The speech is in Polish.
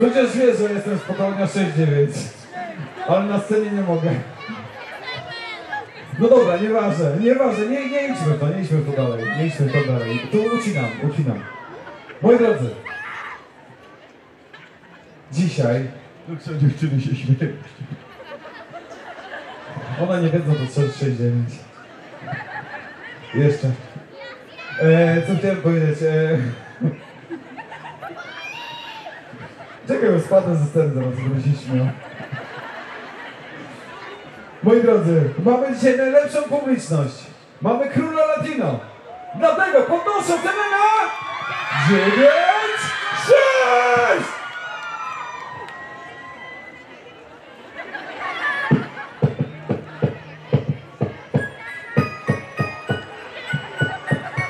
Chociaż wiesz, że jestem z pokolenia 6-9, ale na scenie nie mogę. No dobra, nieważne, nie idźmy w to dalej, Tu ucinam. Moi drodzy, dzisiaj, co dziewczyny się śmieją. One nie wiedzą, to 6-9. Jeszcze. Co chciałem powiedzieć? Czekaj, bo spadnę ze sceny zaraz, będę się śmiał. Moi drodzy, mamy dzisiaj najlepszą publiczność. Mamy króla Latino. Dlatego podnoszę cenę na 9-6!